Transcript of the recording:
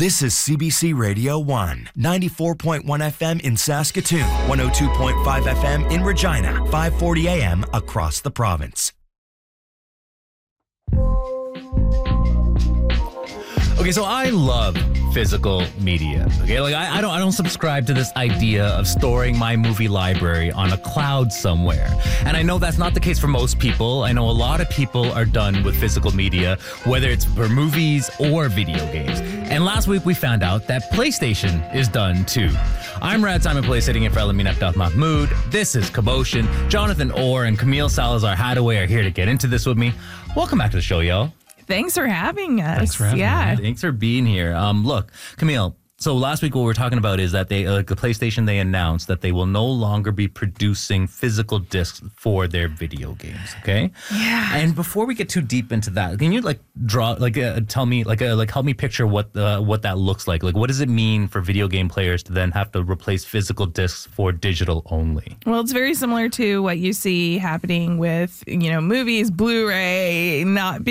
This is CBC Radio 1, 94.1 FM in Saskatoon, 102.5 FM in Regina, 540 AM across the province. Okay, so I love physical media. Okay, like I don't subscribe to this idea of storing my movie library on a cloud somewhere. And I know that's not the case for most people. I know a lot of people are done with physical media, whether it's for movies or video games. And last week we found out that PlayStation is done too. I'm Rad Simon Play, sitting in for Elamin Eftath Mahmoud. This is Commotion. Jonathan Orr and Camille Salazar Hadaway are here to get into this with me. Welcome back to the show, y'all. Thanks for having us. Thanks for having me. Thanks for being here. Look, Camille, so last week what we were talking about is that the PlayStation, they announced that they will no longer be producing physical discs for their video games, okay? Yeah. And before we get too deep into that, can you tell me, help me picture what that looks like? Like, what does it mean for video game players to then have to replace physical discs for digital only? Well, it's very similar to what you see happening with, movies, Blu-ray, not